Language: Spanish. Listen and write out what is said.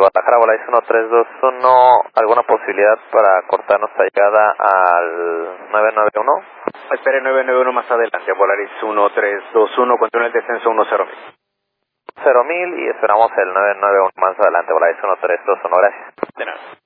Guadalajara, Volaris 1321, ¿alguna posibilidad para cortar nuestra llegada al 991? Espere 991 más adelante, Volaris 1321, continúa el descenso 10.000. 0.000 y esperamos el 991 más adelante, Volaris 1321, gracias. De nada.